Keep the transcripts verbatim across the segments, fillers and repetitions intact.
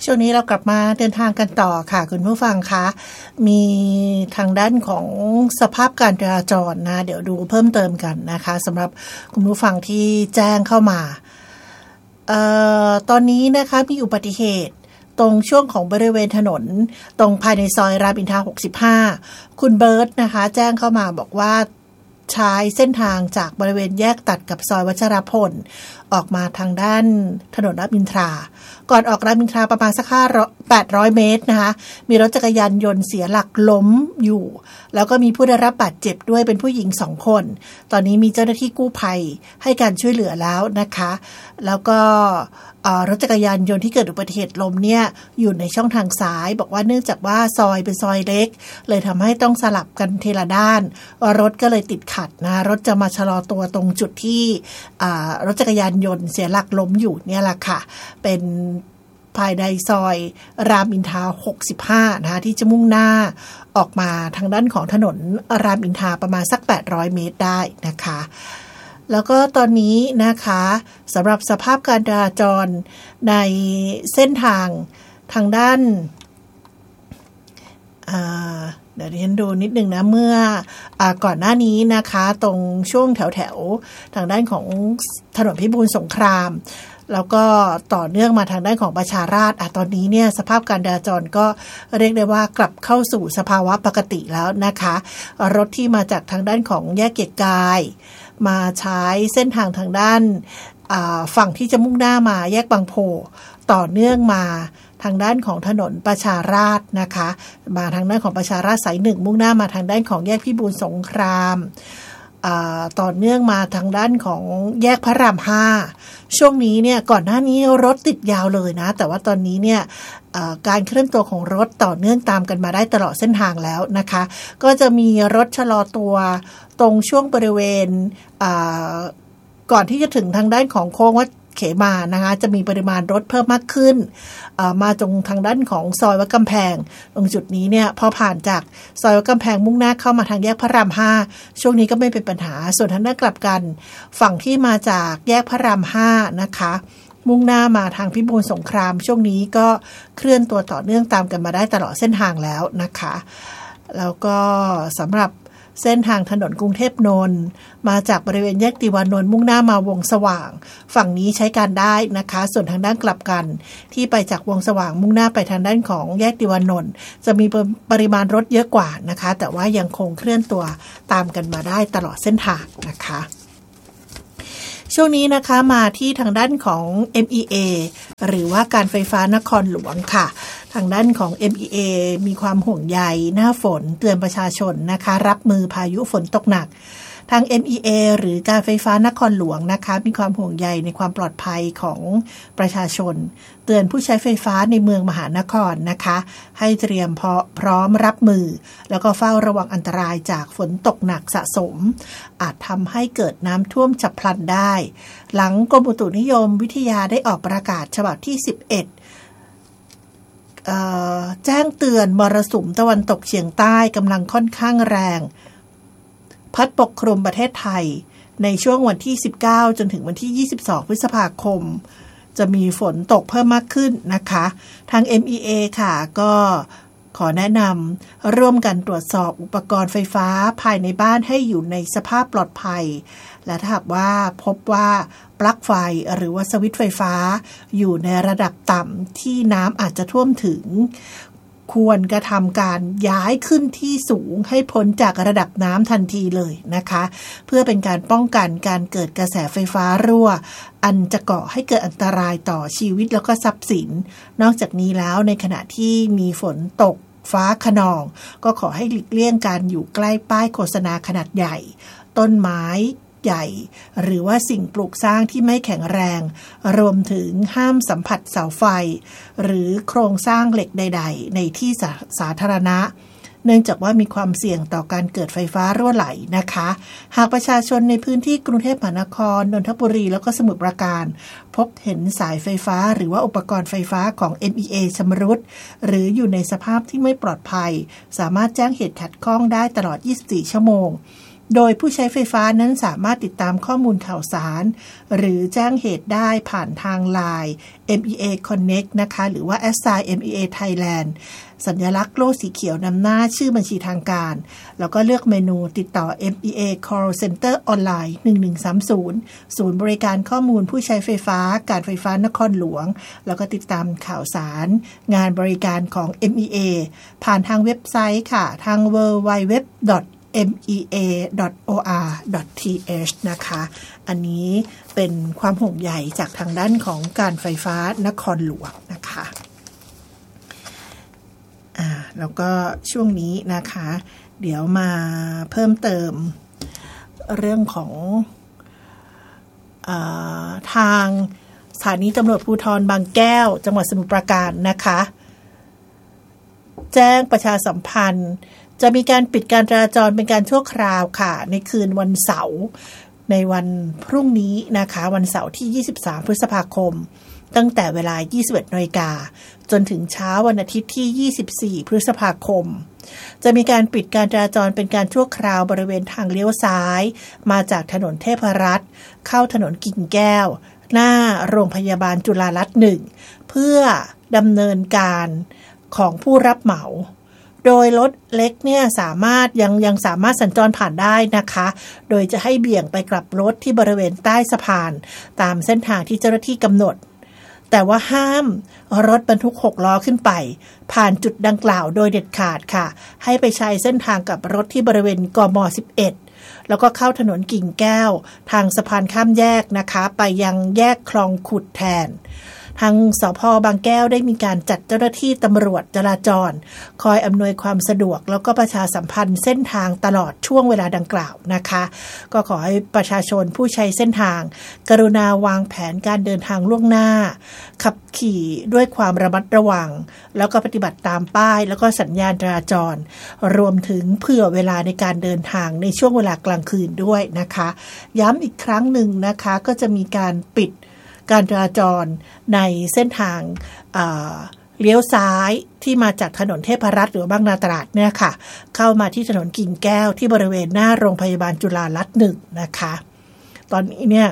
ช่วงนี้เรากลับมาเดินทางกันต่อค่ะคุณผู้ฟังคะมีทางด้านของสภาพการจราจรนะเดี๋ยวดูเพิ่มเติมกันนะคะสำหรับคุณผู้ฟังที่แจ้งเข้ามาเอ่อตอนนี้นะคะมีอุบัติเหตุตรงช่วงของบริเวณถนนตรงภายในซอยรามอินทราหกสิบห้าคุณเบิร์ตนะคะแจ้งเข้ามาบอกว่าใช้เส้นทางจากบริเวณแยกตัดกับซอยวัชรพลออกมาทางด้านถนนรามอินทราก่อนออกรามอินทราประมาณสักแปดร้อยเมตรนะคะมีรถจักรยานยนต์เสียหลักล้มอยู่แล้วก็มีผู้ได้รับบาดเจ็บด้วยเป็นผู้หญิงสองคนตอนนี้มีเจ้าหน้าที่กู้ภัยให้การช่วยเหลือแล้วนะคะแล้วก็รถจักรยานยนต์ที่เกิดอุบัติเหตุล้มเนี่ยอยู่ในช่องทางซ้ายบอกว่าเนื่องจากว่าซอยเป็นซอยเล็กเลยทำให้ต้องสลับกันทีละด้านรถก็เลยติดขัดนะรถจะมาชะลอตัวตรงจุดที่รถจักรยานยนต์เสียหลักล้มอยู่เนี่ยแหละค่ะเป็นภายในซอยรามอินทราหกสิบห้านะคะที่จะมุ่งหน้าออกมาทางด้านของถนนรามอินทราประมาณสักแปดร้อยเมตรได้นะคะแล้วก็ตอนนี้นะคะสำหรับสภาพการจราจรในเส้นทางทางด้านเดี๋ยวดิฉันดูนิดนึงนะเมื่ออก่อนหน้านี้นะคะตรงช่วงแถวแถวทางด้านของถนนพิบูลสงครามแล้วก็ต่อเนื่องมาทางด้านของประชาราษฎร์อ่ะตอนนี้เนี่ยสภาพการจราจรก็เรียกได้ว่ากลับเข้าสู่สภาวะปกติแล้วนะคะรถที่มาจากทางด้านของแยกเกียรติกายมาใช้เส้นทางทางด้านฝั่งที่จะมุ่งหน้ามาแยกบางโพต่อเนื่องมาทางด้านของถนนประชาราษฎร์นะคะมาทางด้านของประชาราษฎร์สายหนึ่งมุ่งหน้ามาทางด้านของแยกพิบูลสงครามต่อเนื่องมาทางด้านของแยกพระรามห้าช่วงนี้เนี่ยก่อนหน้านี้รถติดยาวเลยนะแต่ว่าตอนนี้เนี่ยการเคลื่อนตัวของรถต่อเนื่องตามกันมาได้ตลอดเส้นทางแล้วนะคะก็จะมีรถชะลอตัวตรงช่วงบริเวณก่อนที่จะถึงทางด้านของโค้งวัดเขมานะคะจะมีปริมาณรถเพิ่มมากขึ้นมาตรงทางด้านของซอยวัดกำแพงตรงจุดนี้เนี่ยพอผ่านจากซอยวัดกำแพงมุ่งหน้าเข้ามาทางแยกพระรามห้าช่วงนี้ก็ไม่เป็นปัญหาส่วนทางด้านกลับกันฝั่งที่มาจากแยกพระรามห้านะคะมุ่งหน้ามาทางพิบูลสงครามช่วงนี้ก็เคลื่อนตัวต่อเนื่องตามกันมาได้ตลอดเส้นทางแล้วนะคะแล้วก็สำหรับเส้นทางถนนกรุงเทพนนท์มาจากบริเวณแยกติวานนท์มุ่งหน้ามาวงสว่างฝั่งนี้ใช้การได้นะคะส่วนทางด้านกลับกันที่ไปจากวงสว่างมุ่งหน้าไปทางด้านของแยกติวานนท์จะมีปริมาณรถเยอะกว่านะคะแต่ว่ายังคงเคลื่อนตัวตามกันมาได้ตลอดเส้นทางนะคะช่วงนี้นะคะมาที่ทางด้านของ เอ็ม อี เอ หรือว่าการไฟฟ้านครหลวงค่ะทางด้านของ เอ็ม อี เอ มีความห่วงใยหน้าฝนเตือนประชาชนนะคะรับมือพายุฝนตกหนักทาง เอ็ม อี เอ หรือการไฟฟ้านครหลวงนะคะมีความห่วงใยในความปลอดภัยของประชาชนเตือนผู้ใช้ไฟฟ้าในเมืองมหานครนะคะให้เตรียมพร้อมรับมือแล้วก็เฝ้าระวังอันตรายจากฝนตกหนักสะสมอาจทำให้เกิดน้ำท่วมฉับพลันได้หลังกรมอุตุนิยมวิทยาได้ออกประกาศฉบับที่สิบเอ็ดแจ้งเตือนมรสุมตะวันตกเฉียงใต้กำลังค่อนข้างแรงพัดปกคลุมประเทศไทยในช่วงวันที่สิบเก้าจนถึงวันที่ยี่สิบสองพฤษภาคมจะมีฝนตกเพิ่มมากขึ้นนะคะทาง เอ็ม อี เอ ค่ะก็ขอแนะนำร่วมกันตรวจสอบอุปกรณ์ไฟฟ้าภายในบ้านให้อยู่ในสภาพปลอดภัยและถ้าหากว่าพบว่าปลั๊กไฟหรือว่าสวิตช์ไฟฟ้าอยู่ในระดับต่ำที่น้ำอาจจะท่วมถึงควรกระทำการย้ายขึ้นที่สูงให้พ้นจากระดับน้ำทันทีเลยนะคะเพื่อเป็นการป้องกันการเกิดกระแสไฟฟ้ารั่วอันจะก่อให้เกิดอันตรายต่อชีวิตแล้วก็ทรัพย์สินนอกจากนี้แล้วในขณะที่มีฝนตกฟ้าคะนองก็ขอให้หลีกเลี่ยงการอยู่ใกล้ป้ายโฆษณาขนาดใหญ่ต้นไม้ใหญ่หรือว่าสิ่งปลูกสร้างที่ไม่แข็งแรงรวมถึงห้ามสัมผัสเสาไฟหรือโครงสร้างเหล็กใดๆในที่สา, สาธารณะเนื่องจากว่ามีความเสี่ยงต่อการเกิดไฟฟ้ารั่วไหลนะคะหากประชาชนในพื้นที่กรุงเทพมหานครนนทบุรีแล้วก็สมุทรปราการพบเห็นสายไฟฟ้าหรือว่าอุปกรณ์ไฟฟ้าของ เอ็ม อี เอ ชำรุดหรืออยู่ในสภาพที่ไม่ปลอดภัยสามารถแจ้งเหตุขัดข้องได้ตลอดยี่สิบสี่ชั่วโมงโดยผู้ใช้ไฟฟ้านั้นสามารถติดตามข้อมูลข่าวสารหรือแจ้งเหตุได้ผ่านทาง ไลน์ เอ็ม อี เอ Connect นะคะหรือว่า แอท ไซน์ เอ็ม อี เอ Thailand สัญลักษณ์โล่สีเขียวนำหน้าชื่อบัญชีทางการแล้วก็เลือกเมนูติดต่อ เอ็ม อี เอ Call Center ออนไลน์หนึ่งหนึ่งสามศูนย์ศูนย์บริการข้อมูลผู้ใช้ไฟฟ้าการไฟฟ้านครหลวงแล้วก็ติดตามข่าวสารงานบริการของ เอ็ม อี เอ ผ่านทางเว็บไซต์ค่ะทาง ดับเบิลยู ดับเบิลยู ดับเบิลยู ดอท เอ็ม อี เอ ดอท โอ อาร์ ดอท ที เอช นะคะอันนี้เป็นความห่วงใยจากทางด้านของการไฟฟ้านครหลวงนะคะอ่าแล้วก็ช่วงนี้นะคะเดี๋ยวมาเพิ่มเติมเรื่องของอ่าทางสถานีตำรวจภูธรบางแก้วจังหวัดสมุทรปราการนะคะแจ้งประชาสัมพันธ์จะมีการปิดการจราจรเป็นการชั่วคราวค่ะในคืนวันเสาร์ในวันพรุ่งนี้นะคะวันเสาร์ที่ยี่สิบสามพฤษภาคมตั้งแต่เวลา ยี่สิบเอ็ดนาฬิกา นจนถึงเช้าวันอาทิตย์ที่ยี่สิบสี่พฤษภาคมจะมีการปิดการจราจรเป็นการชั่วคราวบริเวณทางเลี้ยวซ้ายมาจากถนนเทพรัตน์เข้าถนนกิ่งแก้วหน้าโรงพยาบาลจุฬารัตน์หนึ่งเพื่อดำเนินการของผู้รับเหมาโดยรถเล็กเนี่ยสามารถยังยังสามารถสัญจรผ่านได้นะคะโดยจะให้เบี่ยงไปกลับรถที่บริเวณใต้สะพานตามเส้นทางที่เจ้าหน้าที่กำหนดแต่ว่าห้ามรถบรรทุกหกล้อขึ้นไปผ่านจุดดังกล่าวโดยเด็ดขาดค่ะให้ไปใช้เส้นทางกับรถที่บริเวณกม.สิบเอ็ดแล้วก็เข้าถนนกิ่งแก้วทางสะพานข้ามแยกนะคะไปยังแยกคลองขุดแทนทางสภ.บางแก้วได้มีการจัดเจ้าหน้าที่ตำรวจจราจรคอยอำนวยความสะดวกแล้วก็ประชาสัมพันธ์เส้นทางตลอดช่วงเวลาดังกล่าวนะคะก็ขอให้ประชาชนผู้ใช้เส้นทางกรุณาวางแผนการเดินทางล่วงหน้าขับขี่ด้วยความระมัดระวังแล้วก็ปฏิบัติตามป้ายแล้วก็สัญญาณจราจรรวมถึงเผื่อเวลาในการเดินทางในช่วงเวลากลางคืนด้วยนะคะย้ำอีกครั้งหนึ่งนะคะก็จะมีการปิดการจราจรในเส้นทางเลี้ยวซ้ายที่มาจากถนนเทพรัตน์หรือบางนาตราดเนี่ยค่ะเข้ามาที่ถนนกิ่งแก้วที่บริเวณหน้าโรงพยาบาลจุฬารัตน์หนึ่งนะคะตอนนี้เนี่ย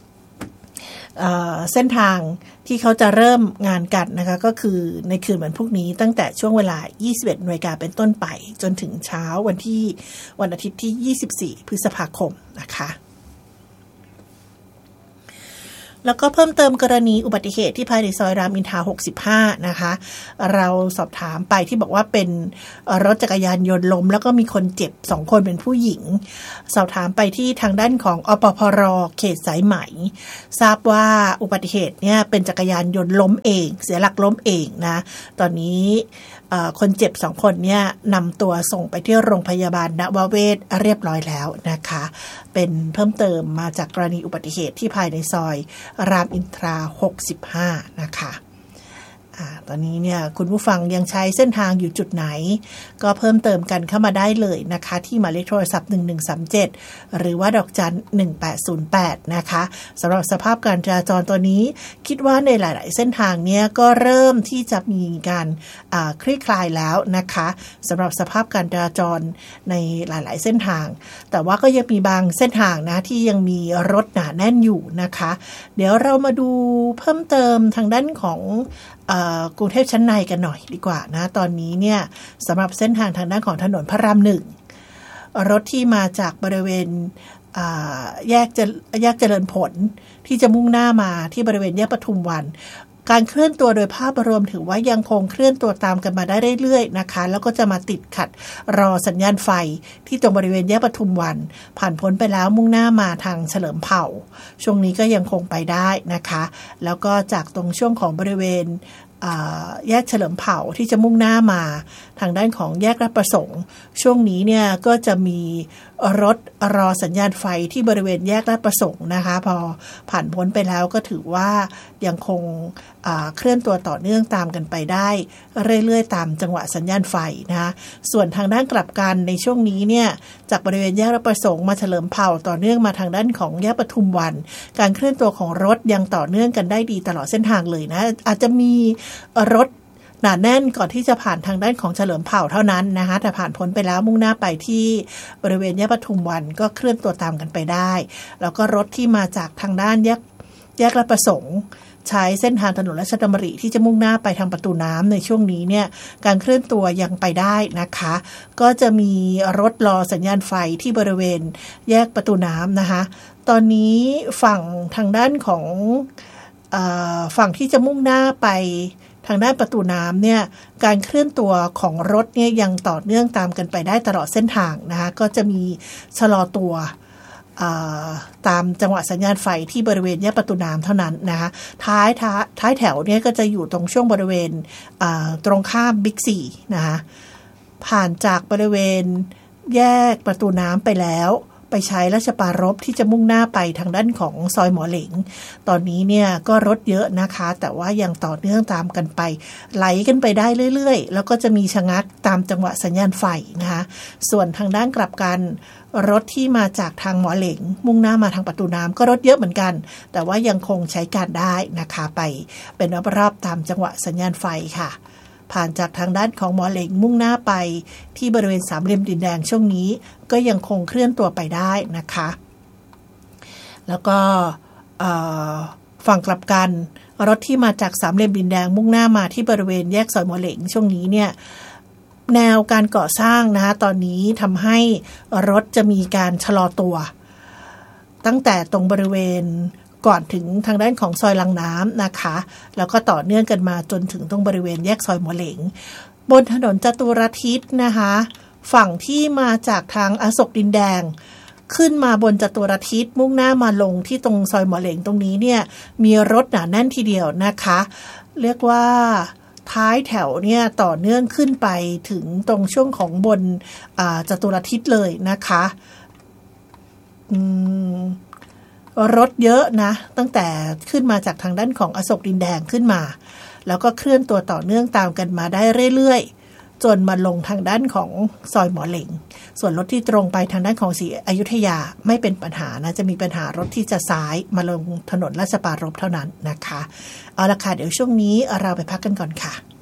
เส้นทางที่เขาจะเริ่มงานกันนะคะก็คือในคืนวันพรุ่งนี้ตั้งแต่ช่วงเวลา ยี่สิบเอ็ดนาฬิกาเป็นต้นไปจนถึงเช้าวันที่วันอาทิตย์ที่ยี่สิบสี่พฤษภาคมนะคะแล้วก็เพิ่มเติมกรณีอุบัติเหตุที่ภายในซอยรามอินทราหกสิบห้านะคะเราสอบถามไปที่บอกว่าเป็นรถจักรยานยนต์ล้มแล้วก็มีคนเจ็บสองคนเป็นผู้หญิงสอบถามไปที่ทางด้านของอปพร.เขตสายไหมทราบว่าอุบัติเหตุเนี่ยเป็นจักรยานยนต์ล้มเองเสียหลักล้มเองนะตอนนี้คนเจ็บสองคนเนี่ยนำตัวส่งไปที่โรงพยาบาลนวเวศเรียบร้อยแล้วนะคะเป็นเพิ่มเติมมาจากกรณีอุบัติเหตุที่ภายในซอยรามอินทราหกสิบห้านะคะอ่าตอนนี้เนี่ยคุณผู้ฟังยังใช้เส้นทางอยู่จุดไหนก็เพิ่มเติมกันเข้ามาได้เลยนะคะที่หมายเลขโทรศัพท์หนึ่งหนึ่งสามเจ็ดหรือว่าดอกจันหนึ่งแปดศูนย์แปดนะคะสำหรับสภาพการจราจรตัวนี้คิดว่าในหลายๆเส้นทางเนี่ยก็เริ่มที่จะมีการอ่าคลี่คลายแล้วนะคะสำหรับสภาพการจราจรในหลายๆเส้นทางแต่ว่าก็ยังมีบางเส้นทางนะที่ยังมีรถหนาแน่นอยู่นะคะเดี๋ยวเรามาดูเพิ่มเติมทางด้านของกรุงเทพชั้นในกันหน่อยดีกว่านะตอนนี้เนี่ยสำหรับเส้นทางทางด้านของถนนพระรามหนึ่งรถที่มาจากบริเวณแยกเจแยกเจริญผลที่จะมุ่งหน้ามาที่บริเวณแยกปทุมวันการเคลื่อนตัวโดยภาพรวมถือว่ายังคงเคลื่อนตัวตามกันมาได้เรื่อยๆนะคะแล้วก็จะมาติดขัดรอสัญญาณไฟที่ตรงบริเวณแยกปทุมวันผ่านพ้นไปแล้วมุ่งหน้ามาทางเฉลิมเผ่าช่วงนี้ก็ยังคงไปได้นะคะแล้วก็จากตรงช่วงของบริเวณแยกเฉลิมเผ่าที่จะมุ่งหน้ามาทางด้านของแยกราชประสงค์ช่วงนี้เนี่ยก็จะมีรถรอสัญญาณไฟที่บริเวณแยกราชประสงค์นะคะพอผ่านพ้นไปแล้วก็ถือว่ายังคงเคลื่อนตัวต่อเนื่องตามกันไปได้เรื่อยๆตามจังหวะสัญญาณไฟนะคะส่วนทางด้านกลับกันในช่วงนี้เนี่ยจากบริเวณแยกราชประสงค์มาเฉลิมเผ่าต่อเนื่องมาทางด้านของแยกปทุมวันการเคลื่อนตัวของรถยังต่อเนื่องกันได้ดีตลอดเส้นทางเลยนะอาจจะมีรถหนาแน่นก่อนที่จะผ่านทางด้านของเฉลิมเผ่าเท่านั้นนะคะแต่ผ่านพ้นไปแล้วมุ่งหน้าไปที่บริเวณแยกปทุมวันก็เคลื่อนตัวตามกันไปได้แล้วก็รถที่มาจากทางด้านแยกแยกลาดประสงค์ใช้เส้นทางถนนราชดำริที่จะมุ่งหน้าไปทางประตูน้ำในช่วงนี้เนี่ยการเคลื่อนตัวยังไปได้นะคะก็จะมีรถรอสัญญาณไฟที่บริเวณแยกประตูน้ำนะคะตอนนี้ฝั่งทางด้านของเอ่อฝั่งที่จะมุ่งหน้าไปทางด้านประตูน้ำเนี่ยการเคลื่อนตัวของรถเนี่ยยังต่อเนื่องตามกันไปได้ตลอดเส้นทางนะคะก็จะมีชะลอตัวตามจังหวะสัญญาณไฟที่บริเวณแยกประตูน้ำเท่านั้นนะคะท้ายท้ายท้ายแถวเนี่ยก็จะอยู่ตรงช่วงบริเวณตรงข้ามบิ๊กซีนะคะผ่านจากบริเวณแยกประตูน้ำไปแล้วไปใช้ราชปรารภที่จะมุ่งหน้าไปทางด้านของซอยหมอเหลงตอนนี้เนี่ยก็รถเยอะนะคะแต่ว่ายังต่อเนื่องตามกันไปไหลกันไปได้เรื่อยๆแล้วก็จะมีชะงักตามจังหวะสัญญาณไฟนะคะส่วนทางด้านกลับกันรถที่มาจากทางหมอเหลงมุ่งหน้ามาทางประตูน้ำก็รถเยอะเหมือนกันแต่ว่ายังคงใช้การได้นะคะไปเป็นรอบๆตามจังหวะสัญญาณไฟค่ะผ่านจากทางด้านของหมอเหลงมุ่งหน้าไปที่บริเวณสามเหลี่ยมดินแดงช่วงนี้ก็ยังคงเคลื่อนตัวไปได้นะคะแล้วก็ฝั่งกลับกันรถที่มาจากสามเหลี่ยมดินแดงมุ่งหน้ามาที่บริเวณแยกซอยหมอเหลงช่วงนี้เนี่ยแนวการก่อสร้างนะคะตอนนี้ทำให้รถจะมีการชะลอตัวตั้งแต่ตรงบริเวณก่อนถึงทางด้านของซอยลังน้ำนะคะแล้วก็ต่อเนื่องกันมาจนถึงตรงบริเวณแยกซอยหมอเหลงบนถนนจตุรทิศนะคะฝั่งที่มาจากทางอโศกดินแดงขึ้นมาบนจตุรทิศมุ่งหน้ามาลงที่ตรงซอยหมอเหลงตรงนี้เนี่ยมีรถหนาแน่นทีเดียวนะคะเรียกว่าท้ายแถวเนี่ยต่อเนื่องขึ้นไปถึงตรงช่วงของบนจตุรทิศเลยนะคะอืมรถเยอะนะตั้งแต่ขึ้นมาจากทางด้านของอโศกดินแดงขึ้นมาแล้วก็เคลื่อนตัวต่อเนื่องตามกันมาได้เรื่อยๆจนมาลงทางด้านของซอยหมอเหลงส่วนรถที่ตรงไปทางด้านของศรีอยุธยาไม่เป็นปัญหานะจะมีปัญหารถที่จะซ้ายมาลงถนนราชปรารภเท่านั้นนะคะเอาละค่ะเดี๋ยวช่วงนี้เราไปพักกันก่อนค่ะ